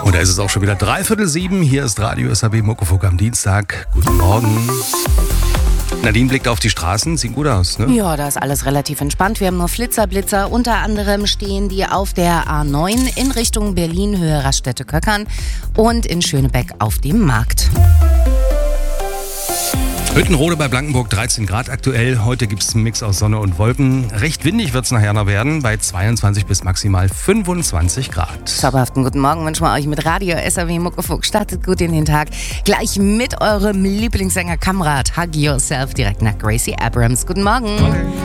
Und da ist es auch schon wieder 6:45. Hier ist Radio SAB Muckefuck am Dienstag. Guten Morgen. Nadine blickt auf die Straßen, sieht gut aus, ne? Ja, da ist alles relativ entspannt. Wir haben nur Flitzer. Unter anderem stehen die auf der A9 in Richtung Berlin, Höhe Raststätte-Köckern und in Schönebeck auf dem Markt. Hüttenrode bei Blankenburg, 13 Grad aktuell. Heute gibt es einen Mix aus Sonne und Wolken. Recht windig wird es nachher noch werden, bei 22 bis maximal 25 Grad. Zauberhaften guten Morgen wünschen wir euch mit Radio SAB Muckefuck. Startet gut in den Tag. Gleich mit eurem Lieblingssänger Kamrat Hug Yourself direkt nach Gracie Abrams. Guten Morgen.